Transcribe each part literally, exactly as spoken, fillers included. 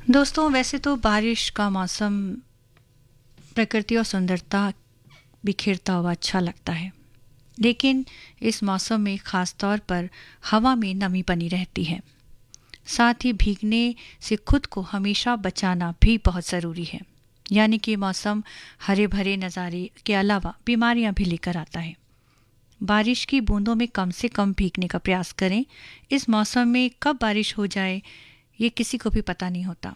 दोस्तों, वैसे तो बारिश का मौसम प्रकृति और सुंदरता बिखेरता हुआ अच्छा लगता है, लेकिन इस मौसम में ख़ास तौर पर हवा में नमी बनी रहती है। साथ ही भीगने से खुद को हमेशा बचाना भी बहुत ज़रूरी है। यानी कि मौसम हरे भरे नज़ारे के अलावा बीमारियां भी लेकर आता है। बारिश की बूंदों में कम से कम भीगने का प्रयास करें। इस मौसम में कब बारिश हो जाए ये किसी को भी पता नहीं होता,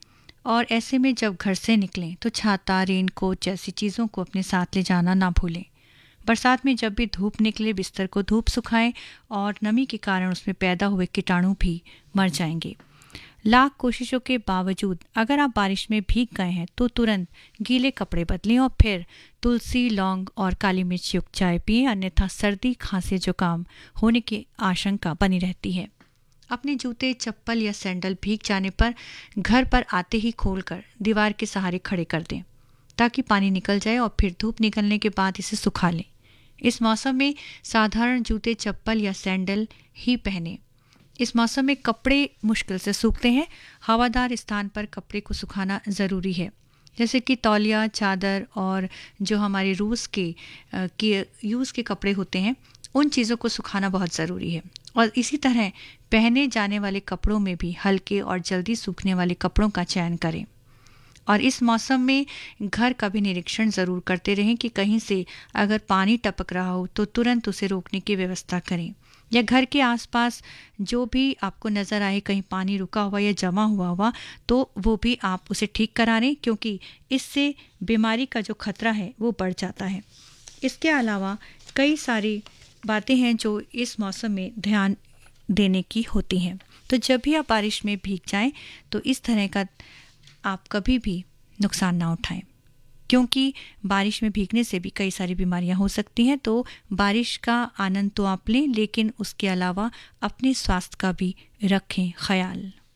और ऐसे में जब घर से निकलें तो छाता, रेनकोट जैसी चीज़ों को अपने साथ ले जाना ना भूलें। बरसात में जब भी धूप निकले बिस्तर को धूप सुखाएं और नमी के कारण उसमें पैदा हुए कीटाणु भी मर जाएंगे। लाख कोशिशों के बावजूद अगर आप बारिश में भीग गए हैं तो तुरंत गीले कपड़े बदलें और फिर तुलसी, लौंग और काली मिर्च युक्त चाय पिएं, अन्यथा सर्दी, खांसी, जुकाम होने की आशंका बनी रहती है। अपने जूते, चप्पल या सैंडल भीग जाने पर घर पर आते ही खोलकर दीवार के सहारे खड़े कर दें ताकि पानी निकल जाए और फिर धूप निकलने के बाद इसे सुखा लें। इस मौसम में साधारण जूते, चप्पल या सैंडल ही पहनें। इस मौसम में कपड़े मुश्किल से सूखते हैं। हवादार स्थान पर कपड़े को सुखाना ज़रूरी है, जैसे कि तौलिया, चादर और जो हमारे रूस के, के यूज़ के कपड़े होते हैं, उन चीज़ों को सुखाना बहुत ज़रूरी है। और इसी तरह पहने जाने वाले कपड़ों में भी हल्के और जल्दी सूखने वाले कपड़ों का चयन करें। और इस मौसम में घर का भी निरीक्षण ज़रूर करते रहें कि कहीं से अगर पानी टपक रहा हो तो तुरंत उसे रोकने की व्यवस्था करें, या घर के आसपास जो भी आपको नज़र आए कहीं पानी रुका हुआ या जमा हुआ हुआ तो वो भी आप उसे ठीक करा लें, क्योंकि इससे बीमारी का जो खतरा है वो बढ़ जाता है। इसके अलावा कई सारी बातें हैं जो इस मौसम में ध्यान देने की होती हैं। तो जब भी आप बारिश में भीग जाएं तो इस तरह का आप कभी भी नुकसान ना उठाएं, क्योंकि बारिश में भीगने से भी कई सारी बीमारियां हो सकती हैं। तो बारिश का आनंद तो आप लें, लेकिन उसके अलावा अपने स्वास्थ्य का भी रखें ख्याल।